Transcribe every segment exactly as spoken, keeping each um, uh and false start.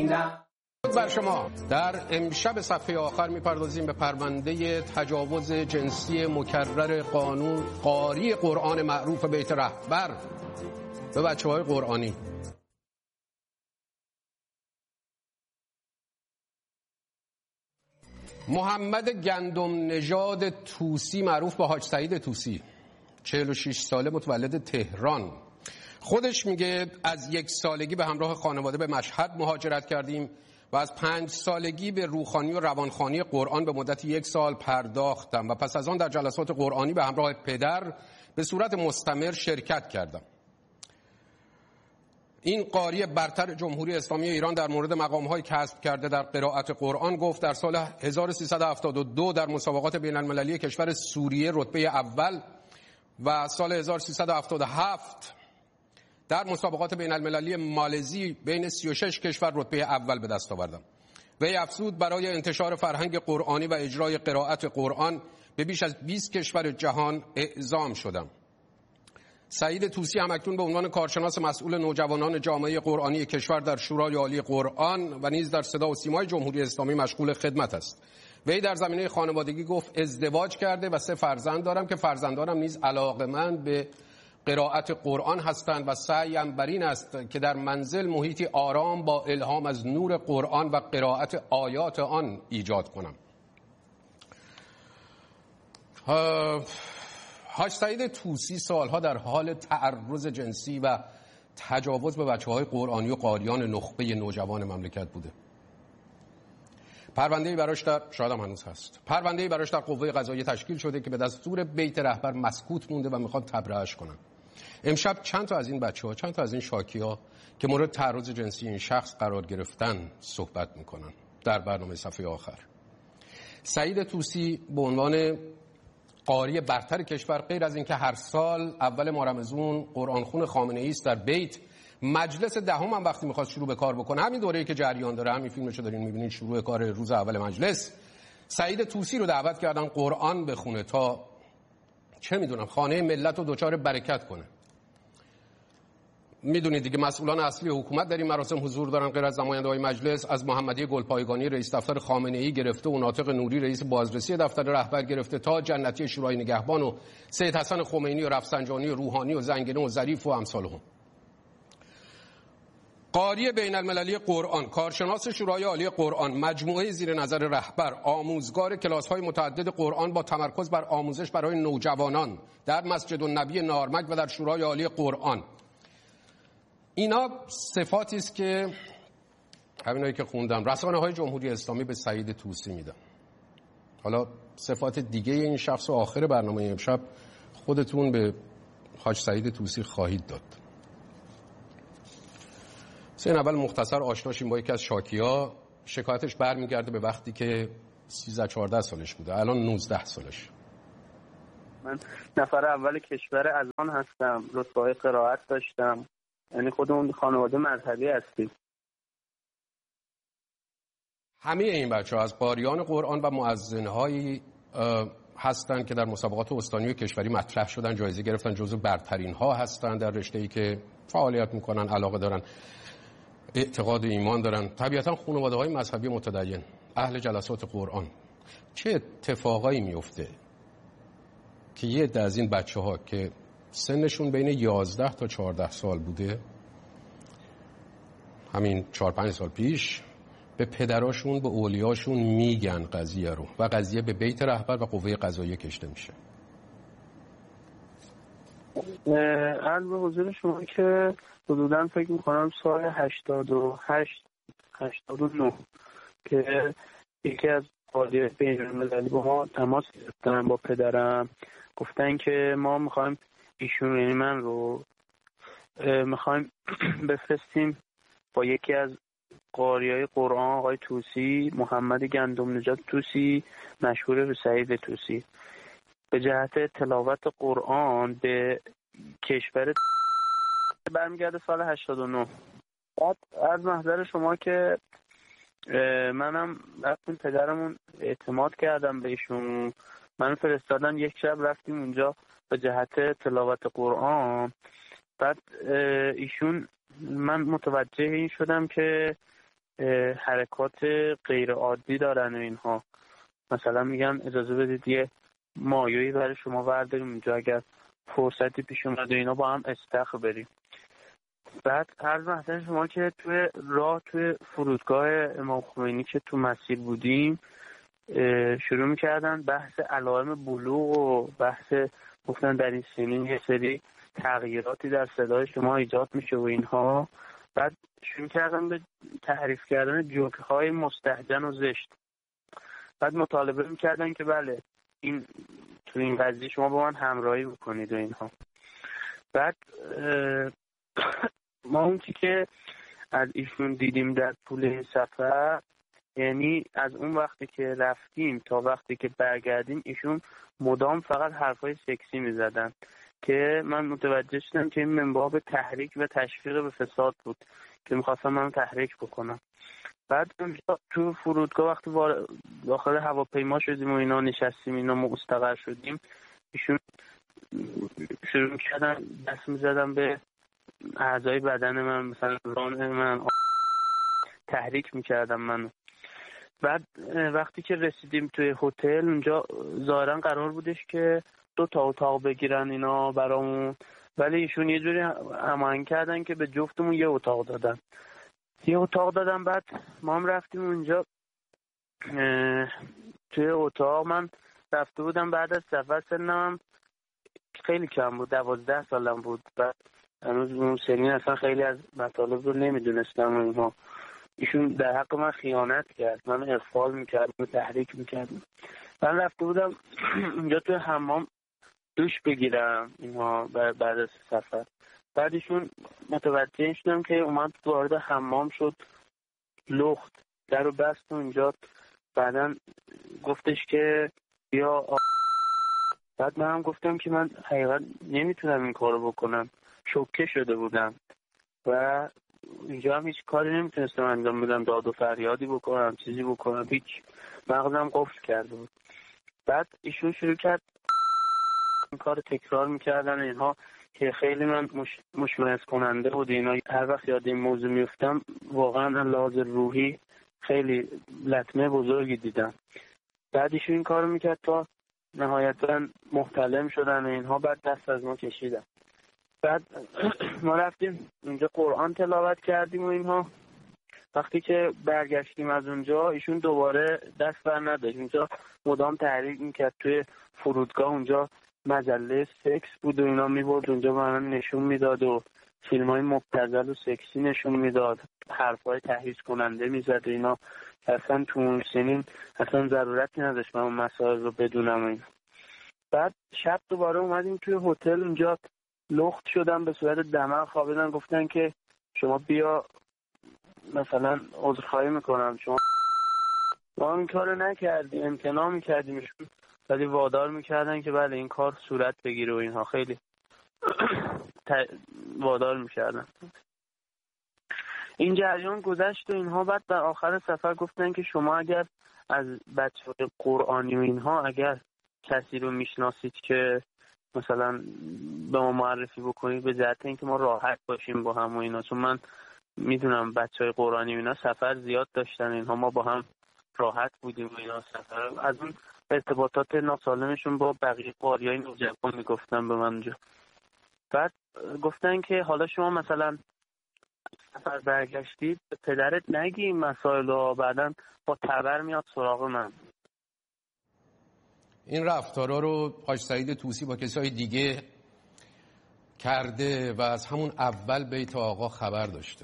بر شما در امشب صفحه آخر میپردازیم به پرونده تجاوز جنسی مکرر قانون قاری قرآن معروف بیت رهبر به بچه‌های قرآنی. محمد گندم نژاد طوسی معروف به حاج سعید طوسی، چهل و شش ساله، متولد تهران. خودش میگه از یک سالگی به همراه خانواده به مشهد مهاجرت کردیم و از پنج سالگی به روحانی و روانخوانی قرآن به مدت یک سال پرداختم و پس از آن در جلسات قرآنی به همراه پدر به صورت مستمر شرکت کردم. این قاری برتر جمهوری اسلامی ایران در مورد مقام‌های کسب کرده در قرائت قرآن گفت در سال هزار و سیصد و هفتاد و دو در مسابقات بین المللی کشور سوریه رتبه اول و سال هزار و سیصد و هفتاد و هفت در مسابقات بین المللی مالزی بین سی و شش کشور رتبه اول به دست آوردم. وی افزود برای انتشار فرهنگ قرآنی و اجرای قرائت قرآن به بیش از بیست کشور جهان اعزام شدم. سعید طوسی همکنون به عنوان کارشناس مسئول نوجوانان جامعه قرآنی کشور در شورای عالی قرآن و نیز در صدا و سیمای جمهوری اسلامی مشغول خدمت است. وی در زمینه خانوادگی گفت ازدواج کرده و سه فرزند دارم که فرزندانم نیز علاقه‌مند به قرائت قرآن هستند و سعیم بر این است که در منزل محیطی آرام با الهام از نور قرآن و قرائت آیات آن ایجاد کنم. حاج سعید طوسی سالها در حال تعرض جنسی و تجاوز به بچه‌های قرآنی و قاریان نخبه نوجوان مملکت بوده. پرونده‌ای براش در شاید هم هنوز هست. پرونده‌ای براش در قوه قضاییه تشکیل شده که به دستور بیت رهبر مسکوت مونده و میخواد تبرئه‌اش کنن. امشب چند تا از این بچه‌ها، چند تا از این شاکی‌ها که مورد تعرض جنسی این شخص قرار گرفتن صحبت میکنن در برنامه صفحه آخر. سعید طوسی به عنوان قاری برتر کشور غیر از اینکه هر سال اول ماه رمضان قرآنخوان خامنه‌ای است در بیت، مجلس دهم هم وقتی میخواست شروع به کار بکنه، همین دوره‌ای که جریان داره، همین فیلمشو دارین میبینید، شروع کار روز اول مجلس، سعید طوسی رو دعوت کردن قرآن بخونه تا چه میدونم خانه ملت رو دوچار برکت کنه. میدونید دیگه مسئولان اصلی حکومت در این مراسم حضور دارن غیر از نماینده‌های مجلس، از محمدی گلپایگانی رئیس دفتر خامنه‌ای گرفته و ناطق نوری رئیس بازرسی دفتر رهبر گرفته تا جنتی شورای نگهبان و سید حسن خمینی و رفسنجانی و روحانی و زنگنه و ظریف و امثالهم. قاری بین المللی قرآن، کارشناس شورای عالی قرآن، مجموعه زیر نظر رهبر، آموزگار کلاس‌های متعدد قرآن با تمرکز بر آموزش برای نوجوانان در مسجد النبی نارمک و در شورای عالی قرآن. اینا صفاتی است که همینایی که خوندم رسانه‌های جمهوری اسلامی به سعید طوسی میدن. حالا صفات دیگه این شخص و آخر برنامه امشب خودتون به حاج سعید طوسی خواهید داد. سین اول مختصر آشنا شیم با یکی از شاکی‌ها. شکایتش برمیگرده به وقتی که سیزده چهارده سالش بوده، الان نوزده سالش. من نفر اول کشور از آن هستم، رتبه قرائت داشتم، یعنی خودمون خانواده مذهبی هستیم. همه این بچه‌ها از قاریان قرآن و مؤذن‌هایی هستند که در مسابقات استانی و کشوری مطرح شدن، جایزه گرفتن، جزو برترین ها هستند در رشته‌ای که فعالیت میکنن، علاقه دارن، اعتقاد و ایمان دارن. طبیعتا خانواده‌های مذهبی متدین، اهل جلسات قرآن. چه اتفاقایی میفته که یه عده از این بچه‌ها که سنشون بین یازده تا چهارده سال بوده، همین چهار پنج سال پیش، به پدراشون، به اولیاشون میگن قضیه رو و قضیه به بیت رهبر و قوه قضاییه کشته میشه. عرض به حضور شما که حدوداً فکر میکنم سال هشتاد و هشت هشتاد و نه که یکی از قاضی‌های بین‌المللی با ما تماس گرفتن با پدرم، گفتن که ما میخوایم ایشون، یعنی من رو میخوایم بفرستیم با یکی از قاریای قرآن، آقای طوسی، محمد گندم نژاد طوسی، مشهور به سعید طوسی، به جهت تلاوت قرآن به کشور برمیگرده سال هشتاد و نه. بعد از محضر شما که منم رفتیم پدرمون اعتماد کردم بهشون، من فرستادم، یک شب رفتیم اونجا به جهت تلاوت قرآن. بعد ایشون، من متوجه این شدم که حرکات غیر عادی دارن و اینها. مثلا میگن اجازه بدید یه مایویی برای شما برداریم اینجا، اگر فرصتی پیش اومد و اینا با هم استخر بریم. بعد عرض مثلا شما که توی راه توی فرودگاه امام خمینی که تو مسیر بودیم شروع میکردن بحث علائم بلوغ و بحث گفتن در این سنین یه سری تغییراتی در صدای شما ایجاد میشه و اینها. بعد شروع کردن به تعریف کردن جوک‌های مستهجن و زشت. بعد مطالبه میکردن که بله این تو این قضیه شما با من همراهی بکنید و اینها. بعد ما اون چی که از ایشون دیدیم در طول سفر، یعنی از اون وقتی که رفتیم تا وقتی که برگردیم ایشون مدام فقط حرفای سکسی میزدن که من متوجه شدم که این من باب تحریک و تشویق به فساد بود که میخواستم من تحریک بکنم. بعد تو فرودگاه وقتی داخل هواپیما شدیم و اینا نشستیم اینا مستقر شدیم، ایشون شروع کردن دست میزدن به اعضای بدن من، مثلا ران من، تحریک میکردم منو. بعد وقتی که رسیدیم توی هتل اونجا ظاهرا قرار بودش که دو تا اتاق بگیرن اینا برامون، ولی ایشون یه جوری هماهنگ کردن که به جفتمون یه اتاق دادن یه اتاق دادن. بعد ما هم رفتیم اونجا توی اتاق. من رفته بودم بعد از سفر، سنم خیلی کم بود، دوازده سالم بود. بعد هنوز اون سنین اصلا خیلی از مطالب رو نمیدونستم و اینها. ایشون در حق من خیانت کرد، من اغفال میکرد، من تحریک میکرد. من رفته بودم اونجا توی حمام دوش بگیرم اینها بعد از سفر. بعدشون متوجه شدم که اومد وارد حمام شد، لخت در رو بست اونجا. بعدن گفتش که بیا آ... بعد من هم گفتم که من حقیقت نمیتونم این کارو بکنم، شوکه شده بودم و اینجا هم هیچ کاری نمیتونستم انجام بدم، داد و فریادی بکنم چیزی بکنم، هیچ، مغزم قفل کرده بود. بعد ایشون شروع کرد این کار تکرار میکردن اینها که خیلی من مش... مشمئز کننده بود اینا. هر وقت یاد این موضوع میفتم واقعا لحاظ روحی خیلی لطمه بزرگی دیدم. بعد ایشون این کارو میکرد تا نهایتا محتلم شدن اینها. بعد دست از ما کشیدن. بعد ما رفتیم اونجا قرآن تلاوت کردیم و اینها. وقتی که برگشتیم از اونجا ایشون دوباره دست بر نداشت، اونجا مدام تحریک میکرد. توی فرودگاه اونجا مجله سکس بود و اینا میبرد اونجا به من نشون میداد و فیلم های مبتذل و سکسی نشون میداد، حرف های تحریض کننده میزد اینا. اصلا تو اون سنین اصلا ضرورتی نداشت من اون مسائل رو بدونم اینا. بعد شب دوباره اومدیم توی هتل، اونجا لخت شدم به صورت دماغ خوابیدن. گفتن که شما بیا مثلا عذرخواهی میکنم شما. ما این کارو نکردیم، امتناع میکردیم، ولی وادار میکردن که بله این کار صورت بگیره و اینها. خیلی وادار میکردن. این جریان گذشت و اینها. بعد در آخر سفر گفتن که شما اگر از بچه‌های قرآنی و اینها اگر کسی رو میشناسید که مثلا به ما معرفی بکنید، به جهت اینکه ما راحت باشیم با هم و اینا. چون من میدونم بچه‌های قرآنی و اینا سفر زیاد داشتن اینها، ما با هم راحت بودیم و اینا. سفر از اون ارتباطات ناسالمشون با بقیه قاریای نوجوان میگفتن به من اونجا. بعد گفتن که حالا شما مثلا سفر برگشتید به پدرت نگی این مسائل رو، بعدن با تبر میاد سراغ من. این رفتارا رو حاج سعید طوسی با کسای دیگه کرده و از همون اول بیت آقا خبر داشته.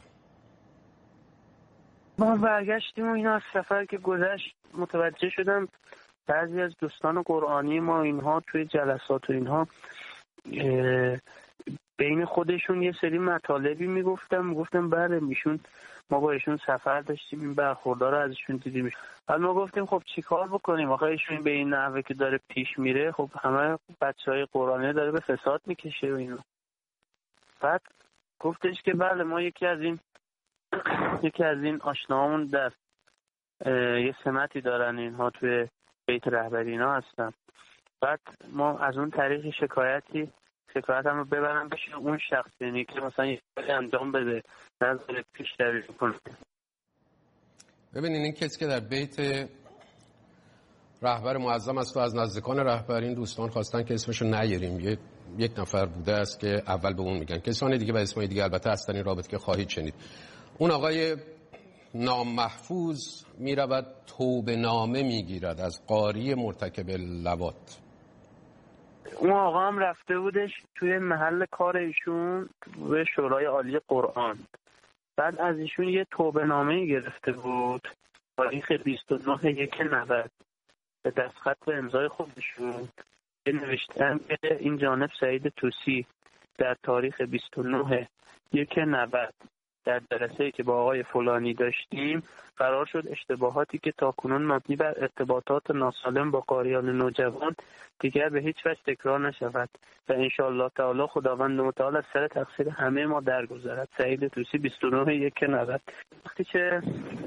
ما برگشتیم و اینا، از سفر که گذشت متوجه شدم بعضی از دوستان قرآنی ما اینها توی جلسات و اینها بین خودشون یه سری مطالبی میگفتم میگفتم بله میشون ما با ایشون سفر داشتیم، این برخوردار رو ازشون دیدیم. بعد ما گفتیم خب چی کار بکنیم آخه ایشون به این نحوه که داره پیش میره خب همه بچهای قرآنی داره به فساد میکشه و اینا. بعد گفتش که بله ما یکی از این یکی از این آشناهامون در یه سمتی دارن اینها توی بیت رهبری اینا هستن. بعد ما از اون طریق شکایتی شکایت هم رو ببرم بشه اون شخص، یعنی که مثلا یه کاری انجام بده نظر پیش روی کنه. ببینین این کسی که در بیت رهبر معظم است و از نزدیکان رهبرین دوستان خواستن که اسمشو نیاریم، یک یک نفر بوده است که اول به اون میگن، کسان دیگه و اسمای دیگه البته هستن این رابطه که خواهید شنید. اون آقای نامحفوظ میرود توبه نامه میگیرد از قاری مرتکب لواط. اون آقا هم رفته بودش توی محل کار ایشون به شورای عالی قرآن، بعد از ایشون یه توبه نامه گرفته بود تاریخ بیست و نه یک نود به دستخط و امضای خودشون نوشتن که این جانب سعید طوسی در تاریخ بیست و نه یک نود در جلسه‌ای که با آقای فلانی داشتیم قرار شد اشتباهاتی که تاکنون مبنی بر ارتباطات ناسالم با قاریان نوجوان دیگر به هیچ وجه تکرار نشود و انشاءالله تعالی خداوند متعال از سر تقصیر همه ما درگذرد. سعید طوسی بیست و نه یک نود. وقتی که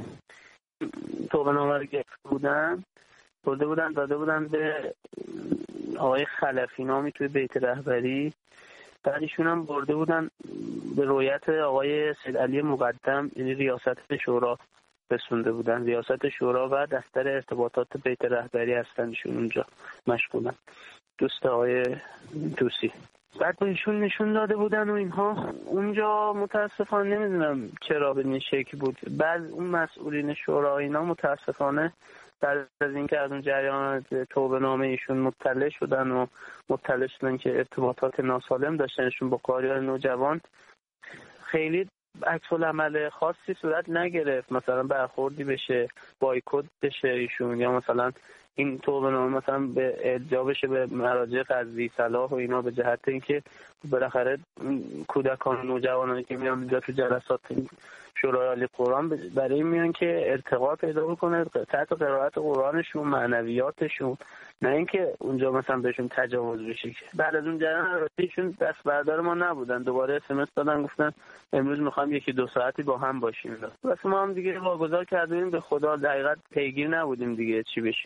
توبه نامه رو گرفته بودن برده بودن داده بودن به آقای خلفی نامی توی بیت رهبری، بعدشون هم برده بودن به رویت آقای سید علی مقدم، یعنی ریاست شورا رسونده بودن. ریاست شورا و دفتر ارتباطات بیت رهبری هستنشون اونجا مشغولن، دوست آقای طوسی. بعد بهشون نشون داده بودن و اینها اونجا متاسفانه نمیدونم چرا به این شکل بود. بعد اون مسئولین شورا اینا متاسفانه بعد از اینکه از اون جریان توبه نامه ایشون مطلع شدن و مطلع شدن که ارتباطات ناسالم داشتنشون با قاریان نوجوان، خیلی عکس العمل خاصی صورت نگرفت، مثلا برخوردی بشه، بایکوت بشه ایشون، یا مثلا این توبه نامه مثلا به ارجاع بشه به مراجع قضایی صلاح و اینا، به جهت اینکه بالاخره کودکان و نوجوانانی که میان اینجا تو جلسات شورای عالی قرآن برای میان که ارتقا پیدا بکنه تحت قرائت قرآنشون، معنویاتشون، نه اینکه اونجا مثلا بهشون تجاوز بشه. بعد از اون جریان ایشون دست بردار ما نبودن، دوباره اس ام اس دادن گفتن امروز میخوام یکی دو ساعتی با هم باشیم. واسه ما هم دیگه واگذار کردیم به خدا، دقیقاً پیگیر نبودیم دیگه چی بشه.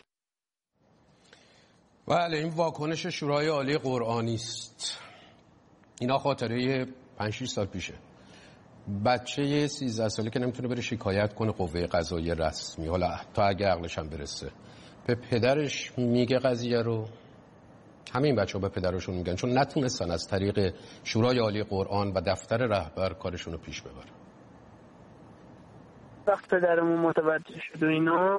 بله، این واکنش شورای عالی قرآنی است. اینا خاطره پنج شش سال پیشه. بچه سیزده ساله که نمیتونه بره شکایت کنه قوه قضاییه رسمی، حالا تا اگه عقلش هم برسه، به پدرش میگه قضیه رو. همین بچه‌ها به پدرشون میگن چون نتونستن از طریق شورای عالی قرآن و دفتر رهبر کارشون رو پیش ببرن. وقت پدرمون متوجه شد و اینا،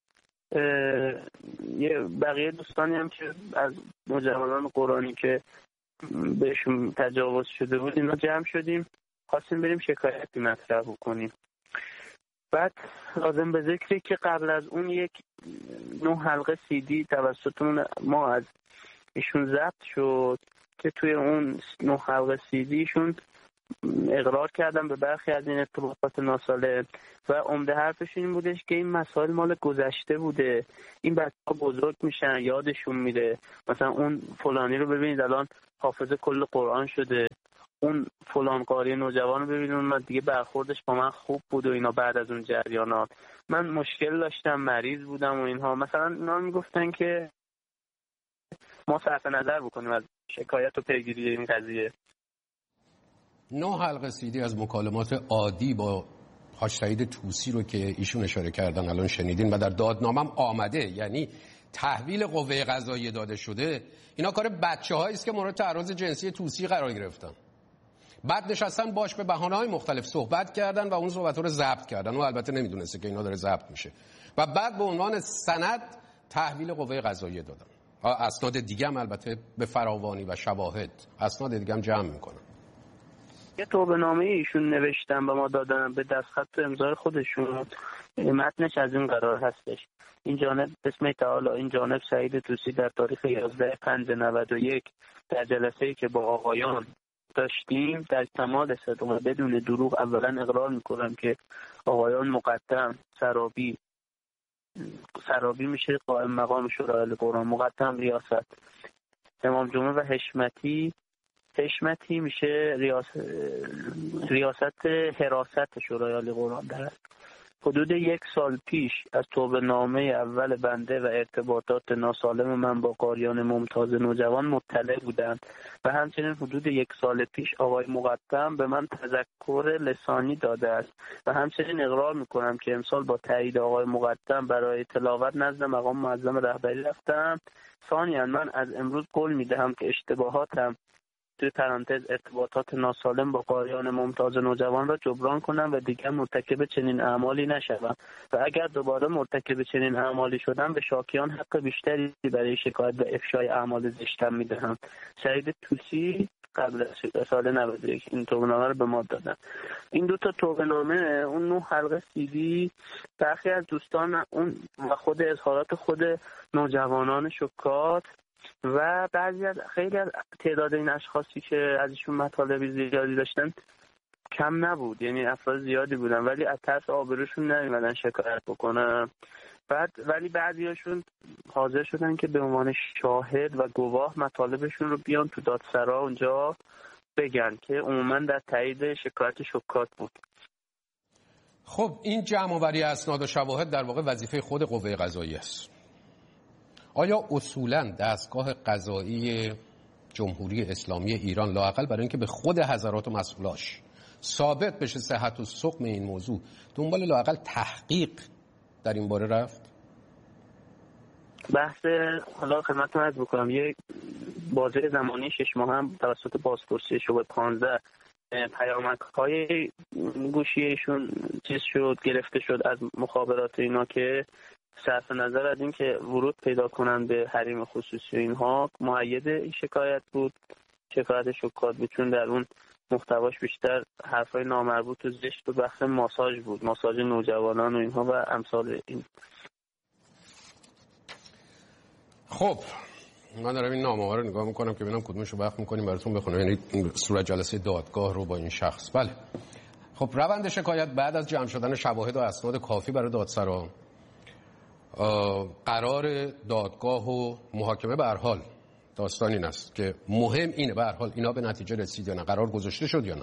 یه بقیه دوستانی هم که از نوجوانان قرآنی که بهشون تجاوز شده بود اینا جمع شدیم، خواستیم بریم شکایتی مطرح بکنیم. بعد لازم به ذکری که قبل از اون یک نه حلقه سی دی توسط ما از ایشون ضبط شد که توی اون نه حلقه سی دیشون اقرار کردن به برخی از این ارتباطات ناسالم و عمده حرفش این بودش که این مسائل مال گذشته بوده، این بچه‌ها بزرگ میشن یادشون میره، مثلا اون فلانی رو ببینید الان حافظ کل قرآن شده، اون فلان قاری نوجوان رو ببینید من دیگه برخوردش با من خوب بود و اینا. بعد از اون جریانات من مشکل داشتم، مریض بودم و اینها، مثلا اینا میگفتن که ما صرف نظر بکنیم از شکایت و پیگیری این قضیه. نه حلقه سیدی از مکالمات عادی با حاج سعید طوسی رو که ایشون اشاره کردن الان شنیدین و در دادنامه هم آمده، یعنی تحویل قوه قضاییه داده شده. اینا کار بچه‌هایی است که مورد تعرض جنسی طوسی قرار گرفتن، بعد نشستن باش به بهانه‌های مختلف صحبت کردن و اون صحبت‌ها رو ضبط کردن و البته نمیدونسته که اینا داره ضبط میشه و بعد به عنوان سند تحویل قوه قضاییه دادن. اسناد دیگه هم البته به فراوانی و شواهد اسناد دیگه هم جمع میکنن. یه توبه نامه ایشون نوشتن به ما دادن به دستخط و امضای خودشون، متنش از این قرار هستش: این جانب بسم تعالی این جانب سعید طوسی در تاریخ یازده پنج نود و یک در جلسه‌ای که با آقایان داشتیم در کمال صدق و بدون دروغ اولا اقرار میکنم که آقایان مقدم سرابی سرابی میشه قائم مقام شورای قرآن، مقدم ریاست، امام جمعه و حشمتی حشمتی میشه ریاست ریاست حراست شورای عالی قرآن در حدود یک سال پیش از توبه نامه اول بنده و ارتباطات ناسالم من با قاریان ممتاز نوجوان مطلع بودند و همچنین حدود یک سال پیش آقای مقدم به من تذکر لسانی داده است و همچنین اقرار میکنم که امسال با تایید آقای مقدم برای تلاوت نزد مقام معظم رهبری رفتم. ثانیاً من از امروز قول میدهم که اشتباهاتم توی پرانتز ارتباطات ناسالم با قاریان ممتاز نوجوان را جبران کنم و دیگر مرتکب چنین اعمالی نشوم و اگر دوباره مرتکب چنین اعمالی شدم به شاکیان حق بیشتری برای شکایت و افشای اعمال زشتم میدهم. سعید توسی قبل از سال نود و یک این توبه‌نامه رو به ما دادن. این دو تا توبه‌نامه، اون نه حلقه سیدی، برخی از دوستان اون و خود اظهارات خود نوجوانان شکات و بعضی از خیلی از تعداد این اشخاصی که ازشون مطالبی زیادی داشتن کم نبود، یعنی افراد زیادی بودن ولی از ترس آبروشون نمیمدن شکایت بکنن. بعد ولی بعضیاشون حاضر شدن که به عنوان شاهد و گواه مطالبشون رو بیان تو دادسرا اونجا بگن که عموما در تایید شکایت شکات بود. خب این جمع آوری اسناد و شواهد در واقع وظیفه خود قوه قضاییه است. آیا اصولاً دستگاه قضایی جمهوری اسلامی ایران لااقل برای اینکه به خود حضرات و مسئولاش ثابت بشه صحت و سقم این موضوع دنبال لااقل تحقیق در این باره رفت؟ بحث حالا خدمتتون عرض بکنم یک بازه زمانی شش ماه هم توسط بازپرسی شعبه پانزده پیامک‌های گوشیشون چیز شد گرفته شد از مخابرات اینا که صرف نظر از این که ورود پیدا کنن به حریم خصوصی اینها مؤید این شکایت بود، شکایت شکات بود، چون در اون محتواش بیشتر حرفای نامربوط و زشت و بحث ماساژ بود، ماساژ نوجوانان و اینها و امثال این. خب من دارم این نامه‌ها رو نگاه میکنم که ببینم کدومش رو وقت میکنیم براتون بخونم، یعنی صورت جلسه دادگاه رو با این شخص. بله خب روند شکایت بعد از جمع شدن شواهد و اسناد کافی برای دادسرا قرار دادگاه و محاکمه به هر حال داستان این است که مهم اینه به هر حال اینا به نتیجه رسید یا نه، قرار گذاشته شد یا نه.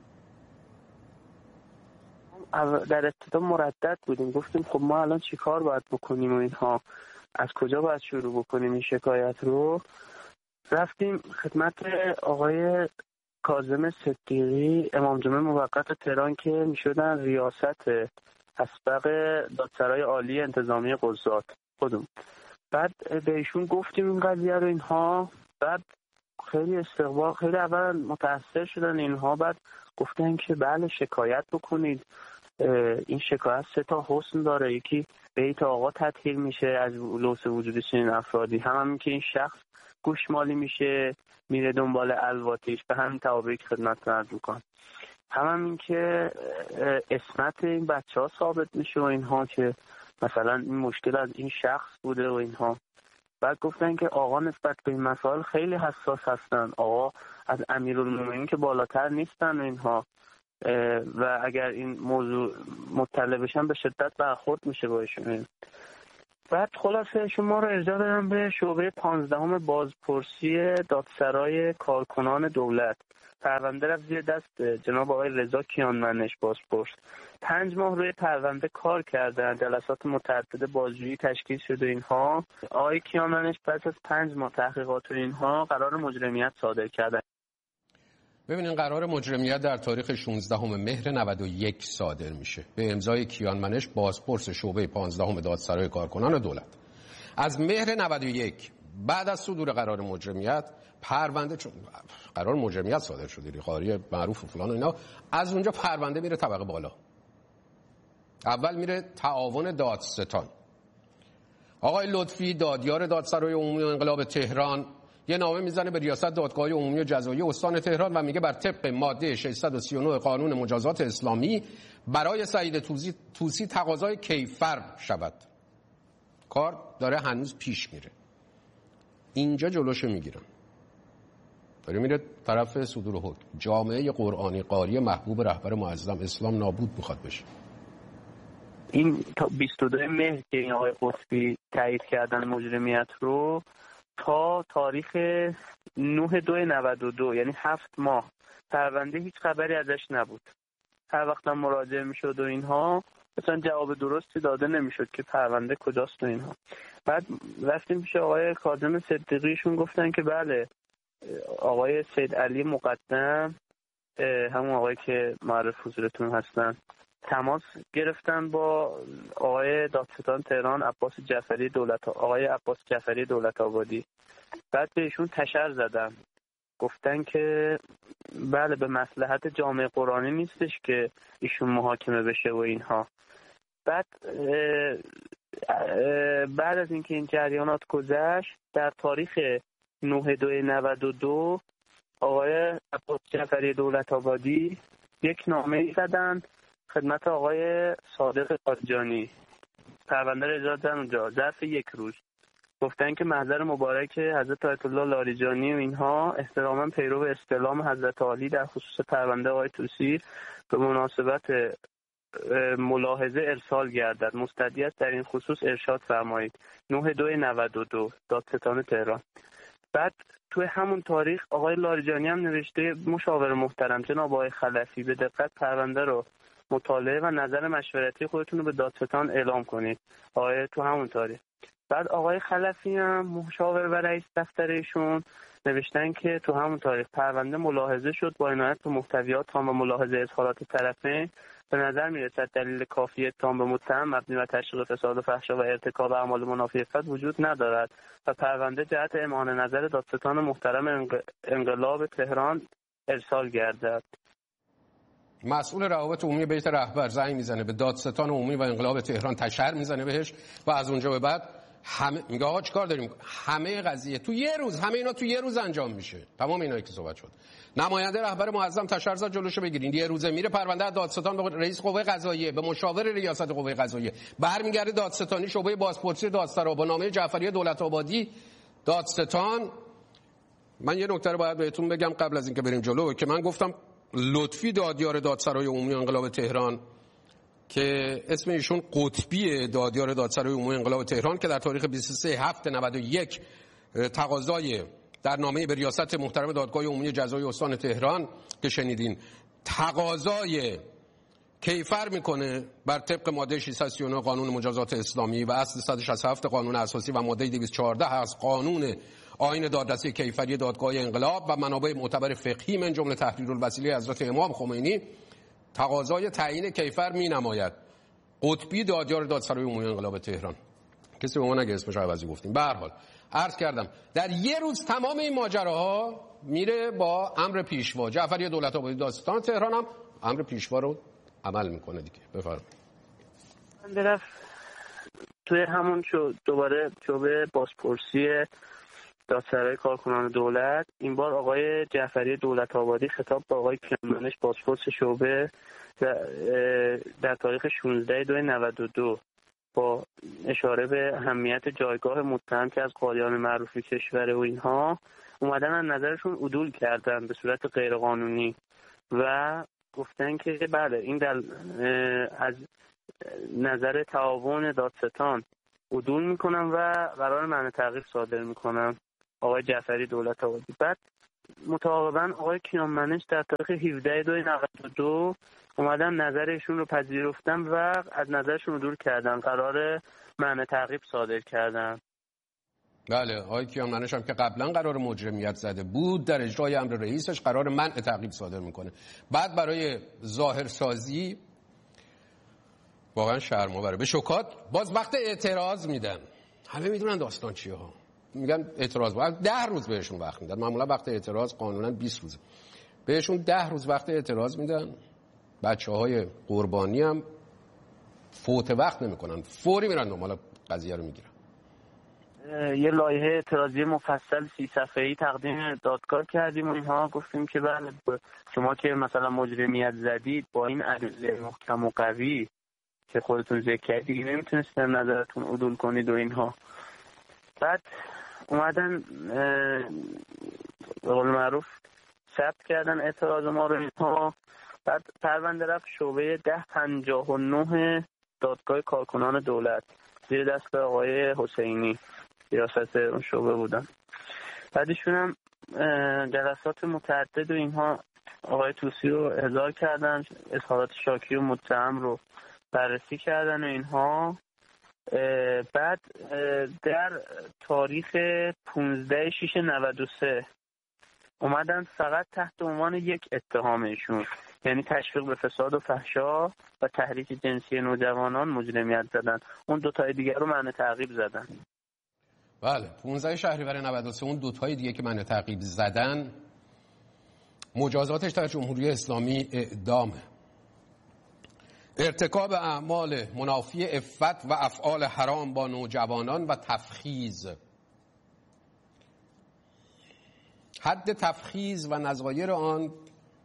در ابتدا مردد بودیم، گفتیم خب ما الان چی کار باید بکنیم و اینها، از کجا باید شروع بکنیم این شکایت رو. رفتیم خدمت آقای کاظم صدیقی امام جمعه موقت تهران که میشدن ریاست اسبق دادسرای عالی انتظامی قضات خودمون. بعد به ایشون گفتیم این قضیه رو اینها، بعد خیلی استقبال، خیلی اول متأثر شدن اینها، بعد گفتن که بله شکایت بکنید، این شکایت سه تا حسن داره، یکی بیت آقا تطهیر میشه از لوث وجود چنین افرادی، هم همین که این شخص گوشمالی میشه میره دنبال الواتش، به همین توابعی که خدمت عرض میکنم، هم همین که اسمت این بچه ها ثابت میشه و اینها که مثلا این مشکل از این شخص بوده و اینها. بعد گفتن که آقا نسبت به این مسائل خیلی حساس هستن، آقا از امیرالمومنین که بالاتر نیستن و اینها، و اگر این موضوع مطلع بشن به شدت برخورد میشه باشون. بعد خلاصه شما رو ارجاع دادم به شعبه پانزدهم بازپرسی دادسرای کارکنان دولت. پرونده رفت زیر دست جناب آقای رضا کیانمنش بازپرس. پنج ماه روی پرونده کار کردن، جلسات متعدد بازجویی تشکیل شده اینها. آقای کیانمنش پس از پنج ماه تحقیقات و اینها قرار مجرمیت صادر کردن. ببینین قرار مجرمیت در تاریخ شانزدهم مهر نود و یک صادر میشه به امضای کیانمنش بازپرس شعبه پانزدهم دادسرای کارکنان دولت. از مهر نود و یک بعد از صدور قرار مجرمیت پرونده، چون قرار مجرمیت صادر شده قاری معروف و فلان و اینا، از اونجا پرونده میره طبقه بالا. اول میره تعاون دادستان. آقای لطفی دادیار دادسرای عمومی انقلاب تهران یه نامه میزنه به ریاست دادگاه عمومی و جزایی استان تهران و میگه بر طبق ماده ششصد و سی و نه قانون مجازات اسلامی برای سعید توسی, توسی تقاضای کیفر شود. کار داره هنوز پیش میره. اینجا جلوشو میگیرن. داره میره طرف صدور حکم. جامعه قرآنی قاری محبوب رهبر معظم اسلام نابود میخواد بشه. این تا بیست و دو مهر که این آقای قطبی تایید کردن مجرمیت رو، تا تاریخ نه دو نود و دو یعنی هفت ماه پرونده هیچ خبری ازش نبود. هر وقت هم مراجعه میشد و اینها مثلا جواب درستی داده نمیشد که پرونده کجاست و اینها. بعد رفتیم پیش آقای کاظم صدیقیشون، گفتن که بله آقای سید علی مقدم، همون آقای که معرف حضورتون هستن، تماس گرفتن با آقای دادستان تهران عباس جعفری دولت آقای عباس جعفری دولت آبادی. بعد بهشون تشر زدن، گفتن که بله به مصلحت جامعه قرآنی نیستش که ایشون محاکمه بشه و اینها. بعد اه اه بعد از اینکه این جریانات گذشت، در تاریخ نه دو نود و دو آقای عباس جعفری دولت آبادی یک نامه زدن خدمت آقای صادق قاجانی، پرونده را اجرا کردن اونجا ظرف یک روز. گفتن که محضر مبارک حضرت آیت الله لاریجانی و اینها احتراما پیرو استلام حضرت عالی در خصوص پرونده آقای طوسی به مناسبت ملاحظه ارسال گردد، مستدعی است در این خصوص ارشاد فرمایید. نه دو نود و دو دادستان تهران. بعد توی همون تاریخ آقای لاریجانی هم نوشته مشاور محترم جناب آقای خلفی به دقت پرونده رو مطالعه و نظر مشورتی خودتون رو به دادستان اعلام کنید. آقای تو همون تاریخ. بعد آقای خلفی هم مشاور و رئیس دفترشون نوشتن که تو همون تاریخ پرونده ملاحظه شد، با عنایت به محتویات تام و ملاحظه اظهارات طرفین به نظر میرسد دلیل کافی اتهام به متهم مبنی بر تشویق فساد و فحشا و ارتکاب اعمال منافی افت وجود ندارد و پرونده جهت اعمال نظر دادستان محترم انقلاب تهران ارسال گردد. مسئول روابط عمومی بیت رهبر زنگ میزنه به دادستان عمومی و انقلاب تهران، تشر میزنه بهش و از اونجا به بعد همه میگه آقا چیکار داریم؟ همه قضیه تو یه روز، همه اینا تو یه روز انجام میشه. تمام اینایی که صحبت شد. نماینده رهبر معظم تشر زد جلوشو بگیرین. یه روزه میره پرونده دادستان به رئیس قوه قضاییه، به مشاور ریاست قوه قضاییه، برمیگرده دادستانی شعبه بازپرسی دادسرا با نامه جعفری دولت آبادی دادستان. من یه نکته رو باید بهتون بگم قبل از اینکه بریم جلو، که من گفتم لطفی دادیار دادسرای عمومی انقلاب تهران که اسم ایشون قطبی دادیار دادسرای عمومی انقلاب تهران که در تاریخ بیست و سه هفت نود و یک تقاضای در نامه به ریاست محترم دادگاه عمومی جزای استان تهران که شنیدین تقاضای کیفر میکنه بر طبق ماده ششصد و سی و نه قانون مجازات اسلامی و اصل صد و شصت و هفت قانون اساسی و ماده دویست و چهارده از قانون آیین دادرسی کیفری دادگاه انقلاب و منابع معتبر فقهی من جمله تحریرالوسیله حضرت امام خمینی تقاضای تعیین کیفر می نماید. قطبی دادیار دادسرای عمومی انقلاب تهران. کسی به ما نگه اسمش عوضی گفتیم. به هر حال عرض کردم در یه روز تمام این ماجراها میره با امر پیشوا. جعفری دولت آبادی دادستان تهران هم امر پیشوا رو عمل میکنه دیگه. بفرمایید. من طرف توی همون شو دوباره شعبه بازپرسی دادسرای کارکنان دولت، این بار آقای جعفری دولت آبادی خطاب به آقای کیانمنش بازپرس شعبه در تاریخ شانزده دو نود و دو با اشاره به اهمیت جایگاه متهم که از قاضیان معروف کشور و اینها اومدن از نظرشون عدول کردن به صورت غیرقانونی و گفتن که بله این در از نظر تعاون دادستان عدول میکنم و قرار منع تعقیب صادر میکنم آقای جعفری دولت آبادی. بعد متعاقباً آقای کیانمنش در تاریخ هفده دو نود و دو اومدن نظرشون رو پذیرفتن و از نظرشون رو دور کردن، قرار منع تعقیب صادر کردن. بله آقای کیانمنش هم که قبلا قرار مجرمیت زده بود در اجرای امر رئیسش قرار منع تعقیب صادر میکنه. بعد برای ظاهرسازی واقعا شرم‌آوره به شکات باز وقت اعتراض میدن. همه میدونن داستان چیه ها. میگن اعتراض باید ده روز بهشون وقت میدن. معمولا وقت اعتراض قانونا بیست روزه. بهشون ده روز وقت اعتراض میدن. بچه‌های قربانی هم فوت وقت نمیکنن، فوری میرن دنبال قضیه رو میگیرن. یه لایحه اعتراضی مفصل سی صفحه‌ای تقدیم دادگاه کردیم و اینها گفتیم که بله شما که مثلا مجرمیت زدید با این ادله محکم و قوی که خودتون ذکر کردید نمیتونستید نظرتون عدول کنید و اینها. بعد اومدن به قول معروف ثبت کردن اعتراض ما رو اینها. بعد پرونده رفت شعبه ده پنجاه و نه دادگاه کارکنان دولت زیر دست آقای حسینی ریاست اون شعبه بودن. بعدشون هم جلسات متعدد و اینها آقای طوسی رو احضار کردن، اظهارات شاکی و متهم رو بررسی کردن و اینها. بعد در تاریخ پانزده شش نود و سه اومدن فقط تحت عنوان یک اتهامشون، یعنی تشویق به فساد و فحشا و تحریک جنسی نوجوانان مجرمیت زدن. اون دو تای دیگر رو معنی تعقیب زدن. بله، پانزده شهریور نود و سه اون دو تای دیگه که معنی تعقیب زدن مجازاتش در جمهوری اسلامی اعدامه. ارتکاب اعمال منافی عفت و افعال حرام با نوجوانان و تفخیذ. حد تفخیذ و نظایر آن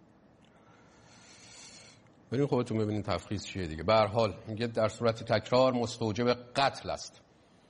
بریم خودتون ببینید تفخیذ چیه دیگه. به هر حال میگه در صورت تکرار مستوجب قتل است.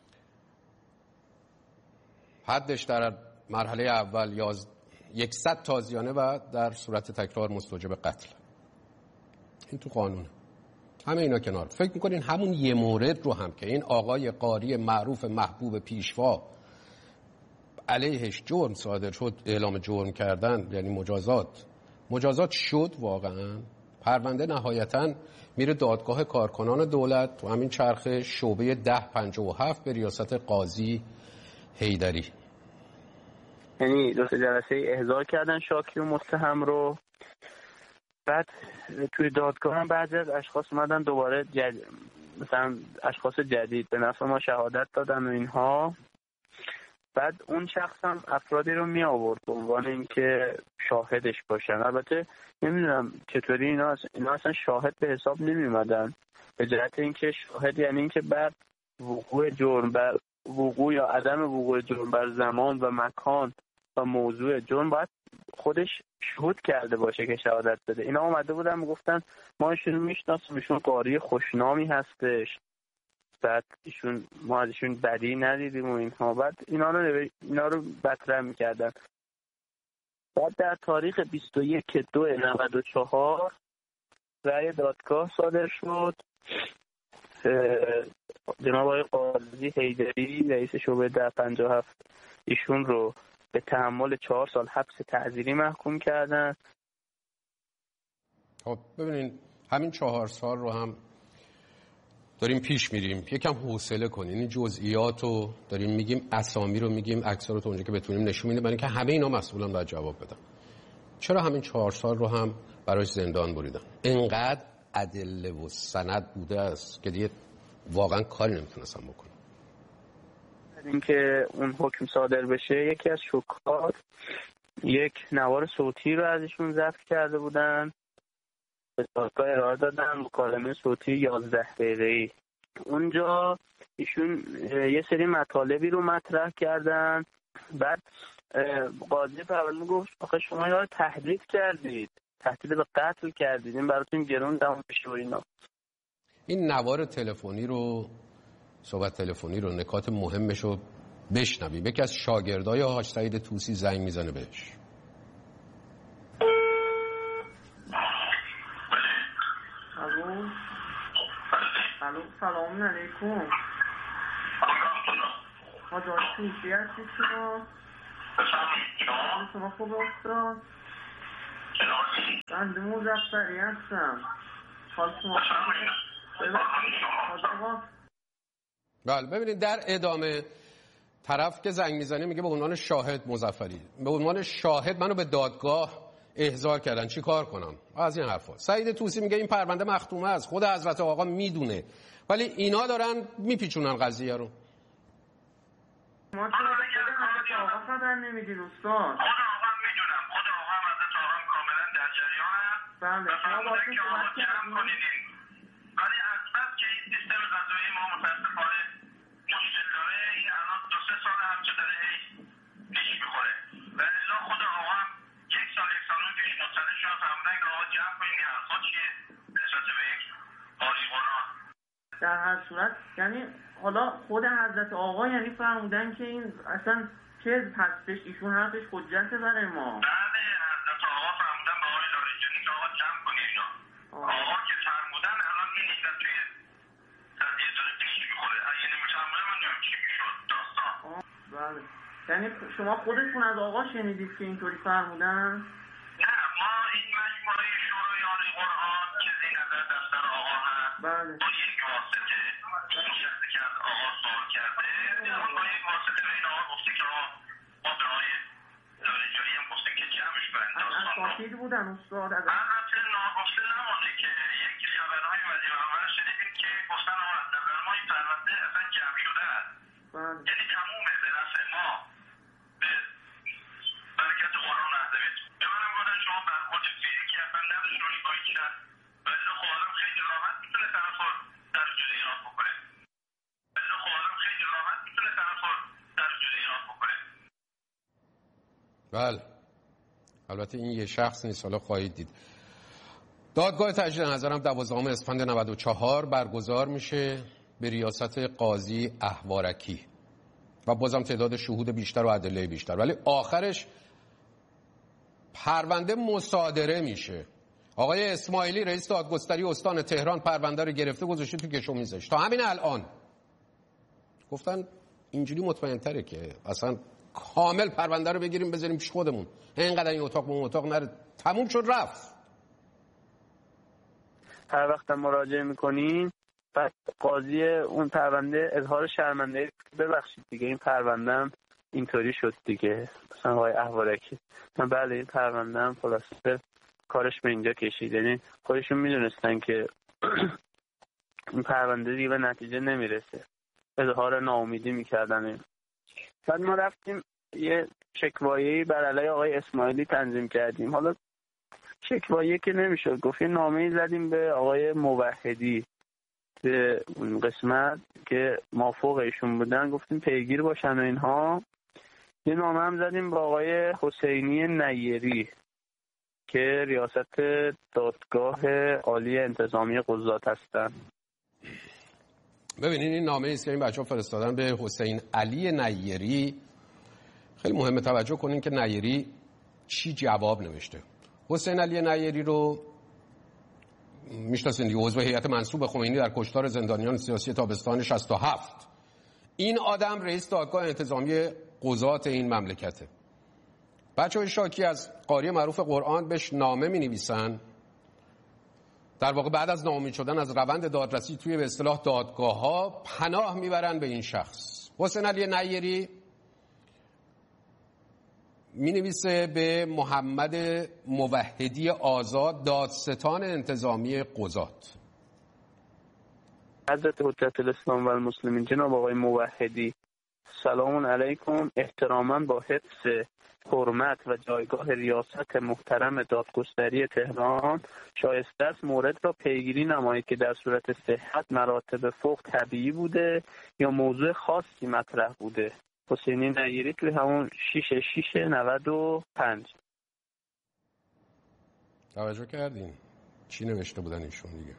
حدش در مرحله اول یاز صد تازیانه و در صورت تکرار مستوجب قتل. این تو قانونه. همه اینا کنار. فکر میکنین همون یه مورد رو هم که این آقای قاری معروف محبوب پیشوا علیهش جرم صادر شد، اعلام جرم کردن، یعنی مجازات مجازات شد واقعا. پرونده نهایتاً میره دادگاه کارکنان دولت تو همین چرخه شعبه ده پنجاه و هفت به ریاست قاضی حیدری. یعنی دو سه جلسه احضار کردن شاکی و متهم رو. بعد توی دادگاه هم بعضی از اشخاص اومدن دوباره جد... مثلا اشخاص جدید به نفع ما شهادت دادن و اینها. بعد اون شخص هم افرادی رو می آورد به عنوان اینکه شاهدش باشن. البته نمیدونم چطوری اینا اینا اصلا شاهد به حساب نمی اومدن، به جهت اینکه شاهد یعنی اینکه بر وقوع جرم، بر وقوع یا عدم وقوع جرم بر زمان و مکان و موضوع جرم باید خودش شهود کرده باشه که شهادت بده. اینا اومده بودن میگفتن ما ایشون میشناسیم، ایشون قاری خوشنامی هستش، بعد ایشون ما از ایشون بدی ندیدیم و اینها. بعد اینا رو اینا رو مطرح میکردن. بعد در تاریخ بیست و یک دو نود و چهار رأی دادگاه صادر شد. جناب آقای قاضی حیدری رئیس شعبه ده پنجاه و هفت ایشون رو به تحمل چهار سال حبس تعزیری محکوم کردن. خب ببینین همین چهار سال رو هم داریم پیش میریم، یکم حوصله کنین. این جزئیات رو داریم میگیم، اسامی رو میگیم، عکس‌ها رو تا اونجا که بتونیم نشون میدیم، برای اینکه همه اینا مسئولان باید جواب بدن. چرا همین چهار سال رو هم برایش زندان بریدن؟ اینقدر ادله و سند بوده است که دیگه واقعا کاری نمیتونستم بکنم. اینکه اون حکم صادر بشه، یکی از شکات یک نوار صوتی رو ازشون ضبط کرده بودن، به دادگاه ارائه دادن، مکالمه صوتی یازده دقیقه‌ای. اونجا ایشون یه سری مطالبی رو مطرح کردن. بعد قاضی پرونده گفت آخه شما اینا رو تهدید کردید، تهدید به قتل کردید، این براتون گرون تموم بشه و اینا. این نوار تلفنی رو، صحبت تلفنی رو، نکات مهمش رو بشنویم. یکی از شاگردای حاج سعید طوسی زنگ میزنه بهش. الو الو سلام علیکم. حاج طوسی هستی شما؟ شما خوب استاد؟ بنده مظفری هستم. حال شما بله ببینید در ادامه طرف که زنگ میزنه میگه به عنوان شاهد مظفری، به عنوان شاهد منو به دادگاه احضار کردن، چی کار کنم؟ از این حرفا. سعید طوسی میگه این پرونده مختومه است، خود حضرت آقا میدونه، ولی اینا دارن میپیچونن قضیه رو. ما تو حضرت آقا خبر نمیدین استاد؟ خود آقا میدونم، خود آقا هم حضرت آقا کاملا در جریانم. بله شما باید که آقا جمع کنیدین، ولی از بس که این سیستم غذایی ما متاسفانه مشکل داره، این الان دو سه سال هم که داره پیش میخوره. ولی لا خود آقا هم یک سال یک سال پیش مطلع شد فهمیدن که آقا جمع کنین این حرفا چیه نسبت به یک قاری قرآن. در هر صورت یعنی حالا خود حضرت آقا یعنی فرمودن که این اصلا چه هستش، ایشون حرفش حجت برای ما. بله حضرت آقا فرمودن به آقای لاریجانی که آقا جمع کنین اینا. آقا که فرمودن الان این اینا توی قضیه داره پیش میخوره. اگه نمیفرمودن من نمیم چی میشد داستان. بله یعنی شما خودتون از آقا شنیدید که اینطوری فرمودن؟ نه ما این مجموعه شورای عالی قرآن که زیر نظر دفتر آقا هست بله. با یک واسطه اون شخصی که از آقا سوال کرده با یک واسطه به این آقا گفته که آقا ما به آقای دارجانی هم گفتیم که جمعش برن داستان رو. اساتید بودن استاد از البته ناگفته نمانده که یک خبرهای وزیر اول شنیدیم که گفتن آقا از نظر ما این پرونده اصلا جمع شده است. یعنی تمومه به نفع ما به برکت قرآن اهل بیت. به منم گفتن شما برخورد فیزیکی اصلا نداشت روی با این شخص ولی خب آدم خیلی راحت میتونه طرفو در جلوی ایران بکنه. ولی خب آدم خیلی راحت میتونه طرفو در جلوی ایران بکنه. بله البته این یه شخص نیست، حالا خواهید دید. دادگاه تجدید نظرم دوازدهم اسفند نود و چهار برگزار میشه به ریاست قاضی احوارکی و بازم تعداد شهود بیشتر و ادله بیشتر، ولی آخرش پرونده مصادره میشه. آقای اسماعیلی رئیس دادگستری استان تهران پرونده رو گرفته گذاشته تو کش و میزش. تا همین الان گفتن اینجوری مطمئن تره که اصلا کامل پرونده رو بگیریم بذاریم پیش خودمون، اینقدر این اتاق اون اتاق نره، تموم شد رفت. هر وقت مراجعه میکنین بعد قاضی اون پرونده اظهار شرمنده ببخشید دیگه این پروندهم اینطوری شد دیگه، مثلا آقای احوارکی من بله این پروندهم خلاصه کارش به اینجا کشید، یعنی خودشون میدونستن که این پرونده دیگه به نتیجه نمیرسه، اظهار ناامیدی میکردن. بعد ما رفتیم یه شکوایی بر علیه آقای اسماعیلی تنظیم کردیم. حالا شکوایی که نمیشد، گفت یه نامه‌ای زدیم به آقای موحدی به اون قسمت که مافوق ایشون بودن، گفتیم پیگیر باشن و اینها. یه نامه هم زدیم به آقای حسینی نیری که ریاست دادگاه عالی انتظامی قضات هستن. ببینین این نامه ایست که این بچه ها فرستادن به حسین علی نیری. خیلی مهمه توجه کنین که نیری چی جواب نوشته. حسین علی نیری رو میشناسین دیگه، عضو هیئت منصوب خمینی در کشتار زندانیان سیاسی تابستان شصت و هفت. این آدم رئیس دادگاه انتظامی قضات این مملکته. بچه‌های شاکی از قاری معروف قرآن بهش نامه می‌نویسن، در واقع بعد از ناامید شدن از روند دادرسی توی به اصطلاح دادگاه‌ها پناه میبرن به این شخص. حسین علی نیری می‌نویسه به محمد موحدی آزاد دادستان انتظامی قضات. حضرت حجت الاسلام و المسلمین جناب آقای موحدی، سلام علیکم. احتراما با حفظ حرمت و جایگاه ریاست محترم دادگستری تهران شایسته است مورد را پیگیری نمایید که در صورت صحت مراتب فوق طبیعی بوده یا موضوع خاصی مطرح بوده. حسینی نیری توی همون شیش شیش نود و پنج. توجه کردین چی نوشته بودن ایشون دیگه؟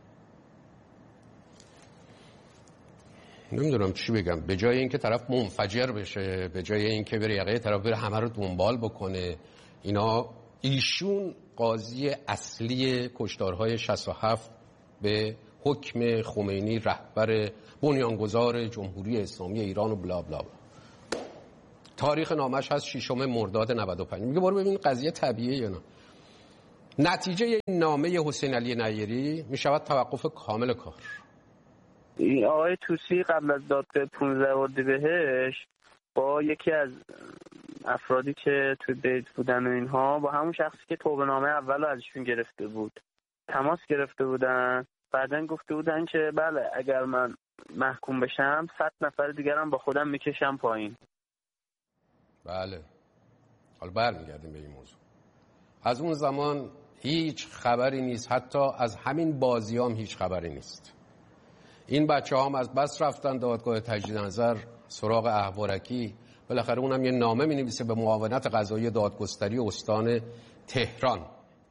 نمیدونم چی بگم. به جای اینکه طرف منفجر بشه، به جای اینکه بره یقه طرف بره همه رو دنبال بکنه، اینا ایشون قاضی اصلی کشتارهای شصت و هفت به حکم خمینی رهبر بنیانگذار جمهوری اسلامی ایران و بلا بلا بلا. تاریخ نامش هست ششم مرداد نود و پنج. میگه برو ببین قضیه طبیعیه یا نه. نتیجه این نامه حسین علی نیری میشود توقف کامل کار. این آقای توسی قبل از دادگاه پانزده اردیبهشت با یکی از افرادی که توی بیت بودن و اینها با همون شخصی که توبه نامه اول رو ازشون گرفته بود تماس گرفته بودن. بعدن گفته بودن که بله اگر من محکوم بشم صد نفر دیگرم با خودم میکشم پایین. بله حالا برمیگردیم به این موضوع. از اون زمان هیچ خبری نیست، حتی از همین بازیام هیچ خبری نیست. این بچه هم از بس رفتن دادگاه تجدید نظر سراغ احوارکی، بالاخره اونم یه نامه می نویسه به معاونت قضایی دادگستری استان تهران.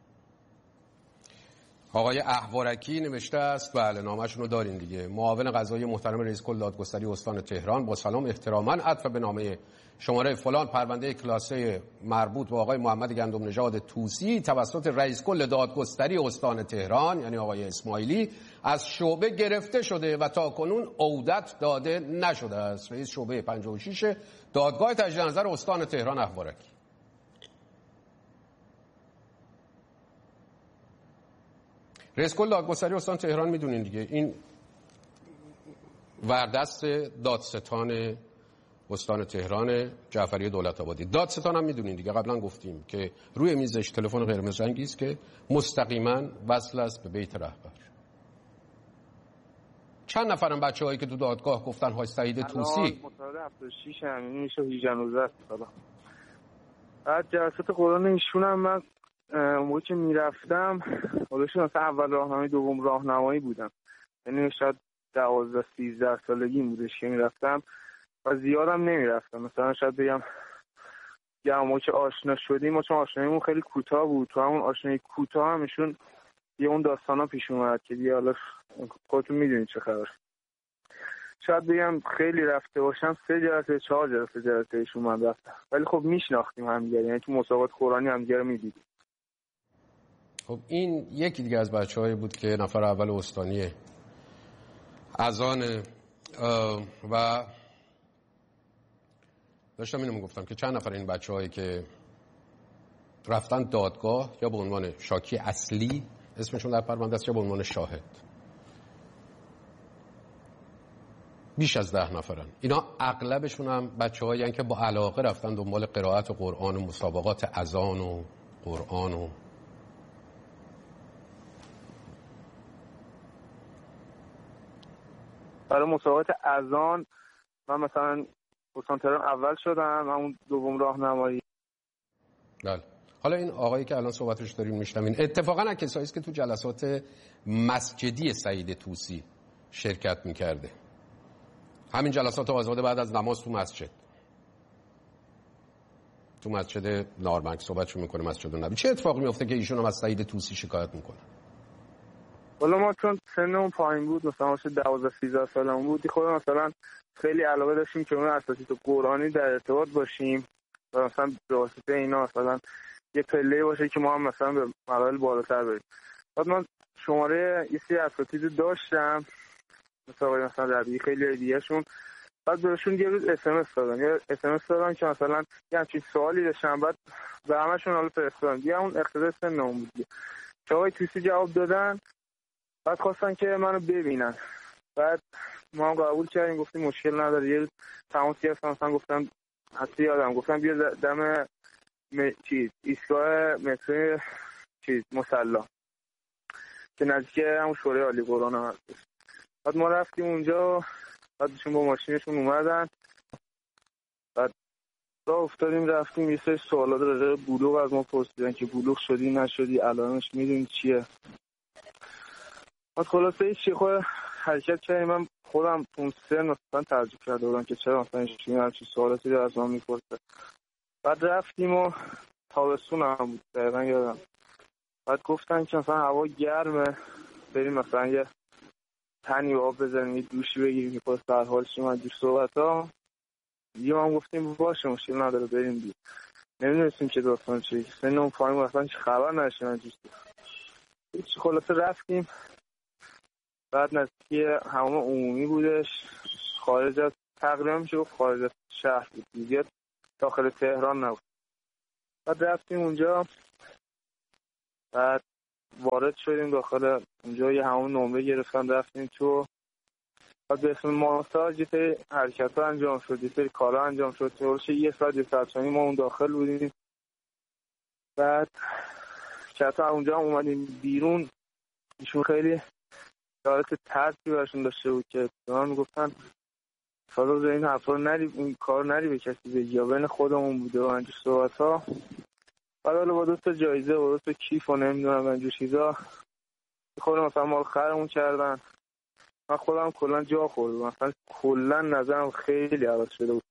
آقای احوارکی نوشته است، بله نامه‌شون رو دارین دیگه، معاون قضایی محترم رئیس کل دادگستری استان تهران، با سلام احتراما عطف به نامه شماره فلان پرونده کلاسه مربوط به آقای محمد گندم نژاد طوسی توسط رئیس کل دادگستری استان تهران یعنی آقای اسماعیلی از شعبه گرفته شده و تا کنون عودت داده نشده است. رئیس شعبه پنجاه و شش دادگاه تجدید نظر استان تهران احوارکی. رئیس کل دادگستری استان تهران میدونین دیگه، این وردست دادستان استان تهران جعفری دولت آبادی. دادستان هم میدونین دیگه، قبلا گفتیم که روی میزش تلفن قرمز رنگی است که مستقیما وصل است به بیت رهبر. چند نفرن بچه‌هایی که تو دادگاه گفتن های سعید طوسی؟ متولد هفتاد و شش همین میشه هجده نوزده سال. بعد جلسات قرآن ایشون هم من موقعی که میرفتم حالشون مثلا اول راهنمایی دوم راهنمایی بودم، یعنی شاید دوازده سیزده سالگی بودش که میرفتم و زیادم نمیرفتم. مثلا شاید بگم یه موقعی که آشنا شدیم ما چون آشناییمون خیلی کوتاه بود، تو همون آشنایی کوتاه هم ایشون یه اون داستانا پیش اومد که دیگه حالا خودتون میدونید چه خبر. شاید بگم خیلی رفته باشم سه جلسه چهار جلسه جلسه ایشون من رفتم، ولی خب میشناختیم همدیگه، یعنی تو مسابقات قرآنی همدیگه رو میدیدیم. خب این یکی دیگه از بچه‌هایی بود که نفر اول استانی اذان و داشتم اینو میگفتم که چند نفر این بچه‌هایی که رفتن دادگاه یا به عنوان شاکی اصلی اسمشون در پرونده است یا به عنوان شاهد، بیش از ده نفرن. اینا اغلبشون هم بچه‌هایی هستن که با علاقه رفتن دنبال قرائت قرآن و مسابقات اذان و قرآن و برای مسابقات اذان من مثلا استان تهران اول شدم، همون دوم راهنمایی. بله. حالا این آقایی که الان صحبتش داریم میشنوین اتفاقا از کسایی است که تو جلسات مسجدی سعید طوسی شرکت میکرده، همین جلسات آزاده بعد از نماز تو مسجد تو مسجد نارمنگ صحبتشون میکنه، مسجد النبی. چه اتفاقی میفته که ایشون هم از سعید طوسی شکایت میکنه؟ والا ما چون سنمون پایین بود، مثلا واسه دوازده سیزده سالمون بود، خود مثلا خیلی علاقه داشتیم که اون اساتید قرآنی در ارتباط باشیم و مثلا به واسطه اینا مثلا یه پله باشه که ما هم مثلا به مراحل بالاتر بریم. بعد من شماره یه سری اساتید داشتم مثلا مثلا ربیعی خیلی دیگه‌شون، بعد بهشون یه روز اس ام اس دادم، یا اس ام اس دادم که مثلا یه همچین سوالی داشتم، بعد به همشون حالا فرستادم دیگه، اون اقتضای سنمون بود دیگه. که آقای طوسی جواب دادن، بعد خواستن که منو ببینن، بعد ما هم قبول کردیم، گفتیم مشکل نداره. یه روز تماس گرفتم، مثلا گفتم حتی یادم گفتم بیا دم م... چیز ایستگاه مترو چیز مصلا که نزدیک همون شورای عالی قرآن هست. بعد ما رفتیم اونجا، بعدشون با ماشینشون اومدن، بعد راه افتادیم رفتیم یه سری سوالات راجع به بلوغ از ما پرسیدن که بلوغ شدی نشدی، علائمش میدونی چیه. بعد خلاصه هیچ خود حرکت کردیم. من خودم اون سن مثلا تعجب کرده بودم که چرا مثلا این همچین سوالاتی رو از ما میپرسه. بعد رفتیم و تابستون هم بود دقیقا یادم، بعد گفتن که مثلا هوا گرمه بریم مثلا یه تنی به آب بزنیم یه دوشی بگیریم که پاس در حال شما دوش صحبت ها. یه ما هم گفتیم باشه مشکل نداره بریم دید. نمیدونستیم که داستان چه سن اون پایین مثلا چه خبر نشیم من جوسته. هیچ خلاصه رفتیم، بعد نزدیکی حمام عمومی بودش، خارج از تقریبا میشه گفت خارج از شهر بود دیگه، داخل تهران نبود. بعد رفتیم اونجا، بعد وارد شدیم داخل اونجا، یه همون نمره گرفتن رفتیم تو. بعد به اسم ماساژ یه سری حرکت ها انجام شد، یه سری کارا انجام شد، طورش یه ساعت یه ساعت چانی ما اون داخل بودیم. بعد چطور اونجا هم اومدیم بیرون، ایشون خیلی حالت ترسی برشون داشته بود که من میگفتن فضل این حرفا رو نری، این کار نری به کسی بگی، یا بین خودمون بوده و اینجور صحبت ها. بعد حالا با دوست جایزه و دوست کیف و نمیدونم اینجور چیزا خودم مثلا مال خرمون کردن. من خودم کلا جا خوردم، مثلا کلا نظرم خیلی عوض شده بود.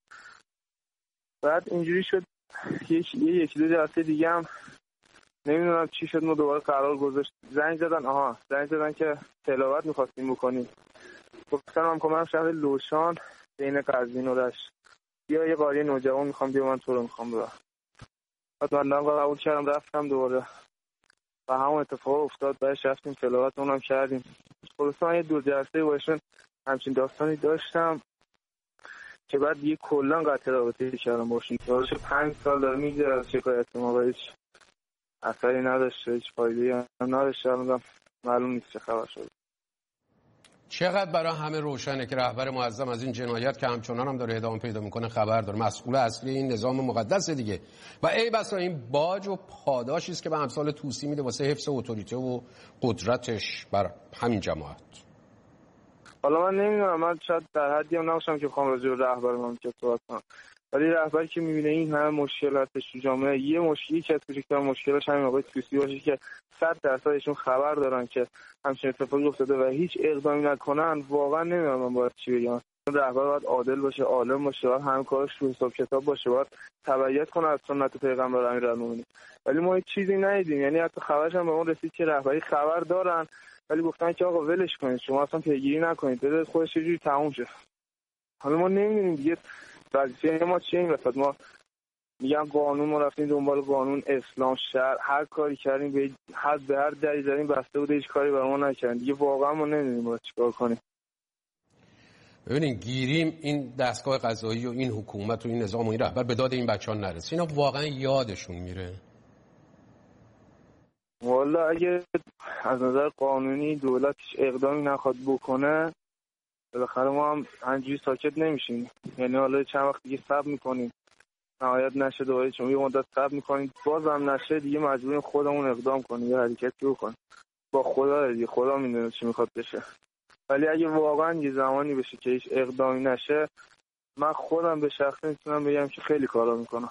بعد اینجوری شد یکی یکی دو جلسه دیگه هم نمیدونم چی شد، ما دوباره قرار گذاشت، زنگ زدن آها زنگ زدن که تلاوت می‌خواستیم بکنیم. گفتم من کمرم شهر لوشان بین قزوین و رشت، بیا یه قاری نوجوان میخوام بیا من تو رو میخوام برم. بعد من هم قبول کردم رفتم دوباره و همون اتفاق افتاد. بعدش رفتیم تلاوت اونم کردیم. خلاصه من یه دو جلسه باشون همچین داستانی داشتم که بعد یه کلا قطع رابطه کردم باشون. دارش پنج سال داره میگذره از شکایت ما و هیچ اثری نداشته، هیچ فایده‌ای هم نداشته. معلوم نیست چه خبر شده. چقدر برای همه روشنه که رهبر معظم از این جنایت که همچنان هم داره ادامه پیدا میکنه خبر داره، مسئول اصلی این نظام مقدس دیگه، و ای بسا این باج و پاداشی است که به امثال طوسی میده واسه حفظ اتوریته و قدرتش بر همین جماعت. حالا من نمیدونم، من شاید در حدی هم نباشم که بخوام راجع به رهبر مملکت صحبت کنم، ولی رهبری که میبینه این همه مشکل هستش تو جامعه، یه مشکلی که از کوچکترین مشکلش همین آقای طوسی باشه که صد درصدشون خبر دارن که همچین اتفاقی افتاده و هیچ اقدامی نکنن، واقعا نمیدونم من باید چی بگم. رهبر باید عادل باشه، عالم باشه، باید همه کارش رو حساب کتاب باشه، باید تبعیت کنه از سنت پیغمبر امیرالمومنین. ولی ما هیچ چیزی ندیدیم، یعنی حتی خبرش هم به اون رسید که رهبری خبر دارن ولی گفتن که آقا ولش کنید، شما اصلا پیگیری نکنید، بذار خودش یه جوری تموم شه. حالا ما نمیدونیم دیگه وظیفه ما چیه این وسط. ما میگن قانون، ما رفتیم دنبال قانون، اسلام، شرع، هر کاری کردیم، به حد به هر دری زدیم بسته بوده، هیچ کاری برای ما نکردیم دیگه. واقعا ما نمیدونیم باید چیکار کنیم. ببینید گیریم این دستگاه قضایی و این حکومت و این نظام و این رهبر به داد این بچه‌ها نرسه، اینا واقعا یادشون میره. والا اگه از نظر قانونی دولت اقدامی نخواد بکنه، بالاخره ما هم همینجوری ساکت نمیشیم. یعنی حالا چند وقت دیگه صبر میکنیم، نهایت نشه دوباره چون یه مدت صبر میکنیم، بازم نشه دیگه مجبوریم خودمون اقدام کنیم، یه حرکتی بکنیم. با خدا دیگه، خدا میدونه چی میخواد بشه. ولی اگه واقعا یه زمانی بشه که هیچ اقدامی نشه، من خودم به شخصه میتونم بگم که خیلی کارا میکنم.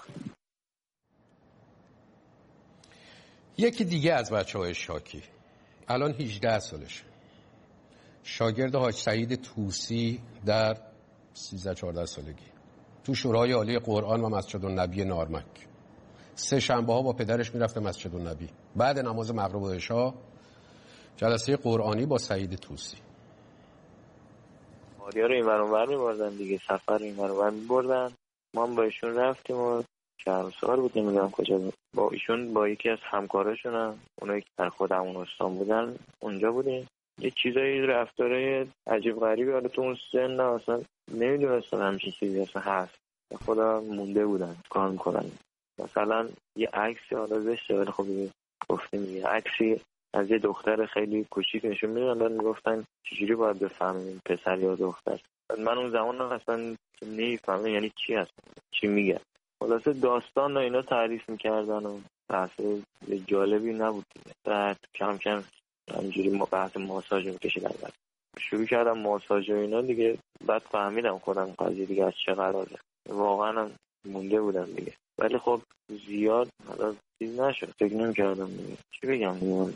یکی دیگه از بچه‌های شاکی الان هجده سالشه، شاگرد حاج سعید طوسی در سیزده چهارده سالگی تو شورای عالی قرآن و مسجدالنبی نارمک. سه شنبه ها با پدرش میرفته مسجدالنبی، بعد نماز مغرب و عشا جلسه قرآنی با سعید طوسی. ماریا رو این ور اون ور می‌بردن دیگه، سفر این ور اون ور می‌بردن. ما هم با ایشون رفتیم و شهرسار بود، نمیدونم کجا بود، با ایشون با یکی از همکاراشون هم اونایی که در خود همون استان بودن اونجا بودیم. یه چیزایی رفتاره عجیب غریبی حالا تو اون سن اصلا نمیدونستم همچین چیزی اصلا هست، خدا مونده بودن کار میکنن. مثلا یه عکسی حالا زشته ولی خب گفتیم یه عکسی از یه دختر خیلی کوچیک نشون میدادن، میگفتن چجوری باید بفهمیم پسر یا دختر. من اون زمان اصلا نمیفهمیدم یعنی چی هست، چی میگه. خلاصه داستان و اینا تعریف میکردن و بحث جالبی نبود دیگه. بعد کم کم همینجوری بحث ماساژ میکشیدن، شروع کردم ماساژ و اینا دیگه. بعد فهمیدم خودم قضیه دیگه از چه قراره، واقعا هم مونده بودم دیگه. ولی خب زیاد حالا چیز نشد، فکر نمی‌کردم دیگه. چی بگم دیگه.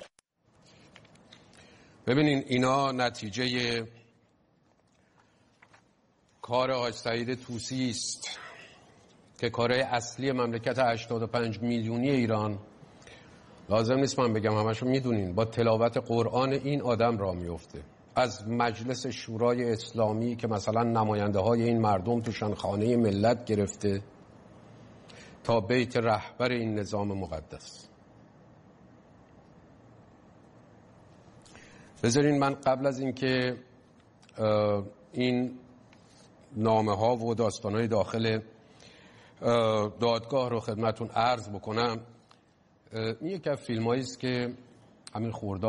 ببینین اینا نتیجه کار حاج سعید طوسی است که کارهای اصلی مملکت هشتاد و پنج میلیونی ایران، لازم نیست من بگم همشو میدونین، با تلاوت قرآن این آدم را میفته. از مجلس شورای اسلامی که مثلا نماینده های این مردم توشن خانه ملت گرفته تا بیت رهبر این نظام مقدس. بذارین من قبل از اینکه این نامه ها و داستان های داخل دادگاه رو خدمتون عرض بکنم، این یکی از فیلم هایی است که همین خرداد